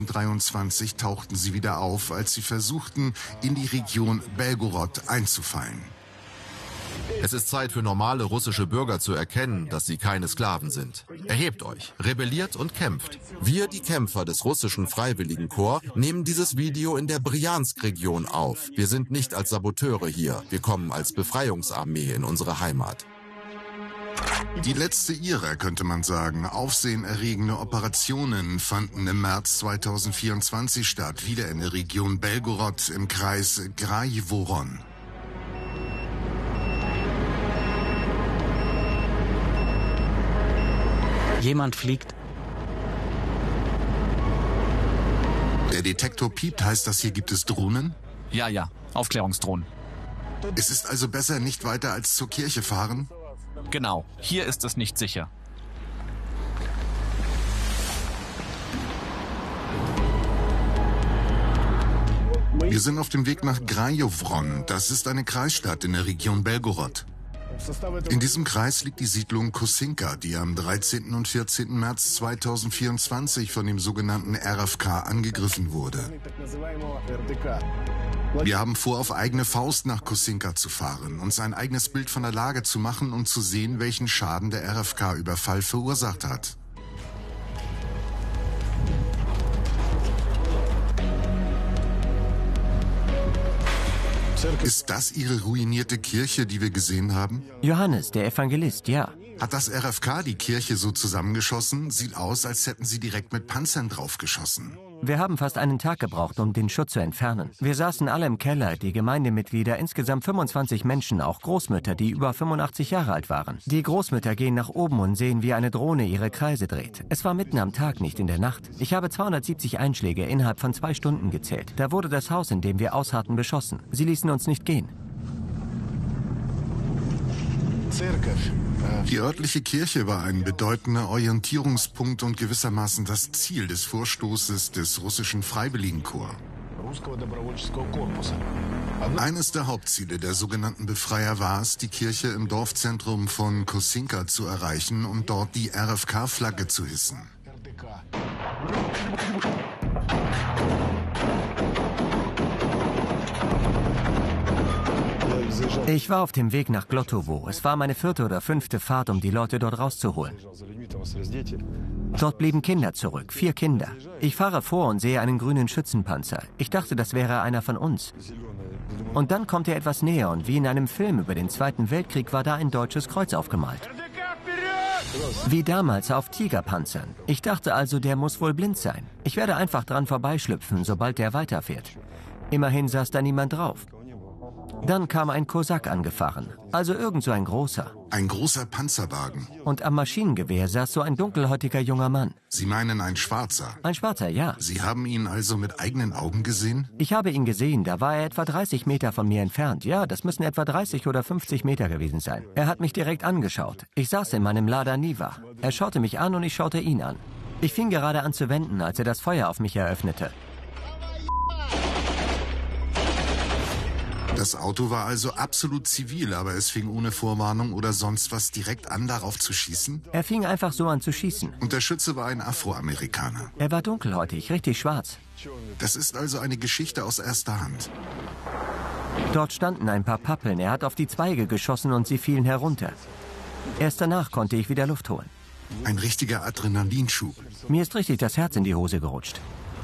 1923 tauchten sie wieder auf, als sie versuchten, in die Region Belgorod einzufallen. Es ist Zeit für normale russische Bürger zu erkennen, dass sie keine Sklaven sind. Erhebt euch, rebelliert und kämpft. Wir, die Kämpfer des russischen Freiwilligenkorps, nehmen dieses Video in der Brjansk-Region auf. Wir sind nicht als Saboteure hier. Wir kommen als Befreiungsarmee in unsere Heimat. Die letzte ihrer, könnte man sagen, aufsehenerregende Operationen fanden im März 2024 statt, wieder in der Region Belgorod im Kreis Grajeworon. Jemand fliegt. Der Detektor piept, heißt das, hier gibt es Drohnen? Ja, Aufklärungsdrohnen. Es ist also besser, nicht weiter als zur Kirche fahren? Genau, hier ist es nicht sicher. Wir sind auf dem Weg nach Grajowron. Das ist eine Kreisstadt in der Region Belgorod. In diesem Kreis liegt die Siedlung Kosinka, die am 13. und 14. März 2024 von dem sogenannten RFK angegriffen wurde. Wir haben vor, auf eigene Faust nach Kosinka zu fahren, uns ein eigenes Bild von der Lage zu machen und zu sehen, welchen Schaden der RFK-Überfall verursacht hat. Ist das Ihre ruinierte Kirche, die wir gesehen haben? Johannes, der Evangelist, ja. Hat das RFK die Kirche so zusammengeschossen? Sieht aus, als hätten sie direkt mit Panzern draufgeschossen. Wir haben fast einen Tag gebraucht, um den Schutt zu entfernen. Wir saßen alle im Keller, die Gemeindemitglieder, insgesamt 25 Menschen, auch Großmütter, die über 85 Jahre alt waren. Die Großmütter gehen nach oben und sehen, wie eine Drohne ihre Kreise dreht. Es war mitten am Tag, nicht in der Nacht. Ich habe 270 Einschläge innerhalb von 2 Stunden gezählt. Da wurde das Haus, in dem wir ausharrten, beschossen. Sie ließen uns nicht gehen. Die örtliche Kirche war ein bedeutender Orientierungspunkt und gewissermaßen das Ziel des Vorstoßes des russischen Freiwilligenkorps. Eines der Hauptziele der sogenannten Befreier war es, die Kirche im Dorfzentrum von Kosinka zu erreichen und dort die RFK-Flagge zu hissen. Ich war auf dem Weg nach Glotowo. Es war meine 4. oder 5. Fahrt, um die Leute dort rauszuholen. Dort blieben Kinder zurück, 4 Kinder. Ich fahre vor und sehe einen grünen Schützenpanzer. Ich dachte, das wäre einer von uns. Und dann kommt er etwas näher und wie in einem Film über den Zweiten Weltkrieg war da ein deutsches Kreuz aufgemalt. Wie damals auf Tigerpanzern. Ich dachte also, der muss wohl blind sein. Ich werde einfach dran vorbeischlüpfen, sobald der weiterfährt. Immerhin saß da niemand drauf. Dann kam ein Kosak angefahren, also irgend so ein großer. Ein großer Panzerwagen. Und am Maschinengewehr saß so ein dunkelhäutiger junger Mann. Sie meinen ein Schwarzer? Ein Schwarzer, ja. Sie haben ihn also mit eigenen Augen gesehen? Ich habe ihn gesehen, da war er etwa 30 Meter von mir entfernt. Ja, das müssen etwa 30 oder 50 Meter gewesen sein. Er hat mich direkt angeschaut. Ich saß in meinem Lada Niva. Er schaute mich an und ich schaute ihn an. Ich fing gerade an zu wenden, als er das Feuer auf mich eröffnete. Das Auto war also absolut zivil, aber es fing ohne Vorwarnung oder sonst was direkt an, darauf zu schießen? Er fing einfach so an zu schießen. Und der Schütze war ein Afroamerikaner. Er war dunkelhäutig, richtig schwarz. Das ist also eine Geschichte aus erster Hand. Dort standen ein paar Pappeln. Er hat auf die Zweige geschossen und sie fielen herunter. Erst danach konnte ich wieder Luft holen. Ein richtiger Adrenalinschub. Mir ist richtig das Herz in die Hose gerutscht.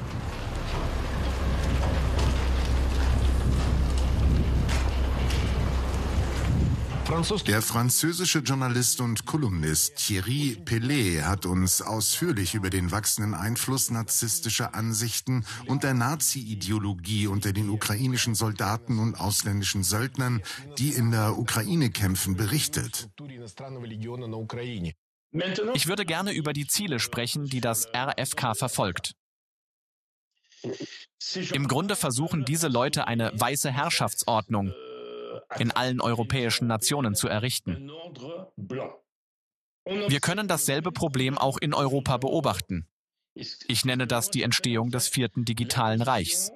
Der französische Journalist und Kolumnist Thierry Pellet hat uns ausführlich über den wachsenden Einfluss narzisstischer Ansichten und der Nazi-Ideologie unter den ukrainischen Soldaten und ausländischen Söldnern, die in der Ukraine kämpfen, berichtet. Ich würde gerne über die Ziele sprechen, die das RFK verfolgt. Im Grunde versuchen diese Leute eine weiße Herrschaftsordnung in allen europäischen Nationen zu errichten. Wir können dasselbe Problem auch in Europa beobachten. Ich nenne das die Entstehung des 4. digitalen Reichs.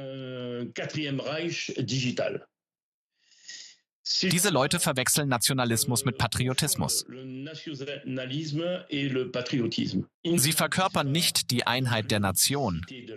Diese Leute verwechseln Nationalismus mit Patriotismus. Sie verkörpern nicht die Einheit der Nation.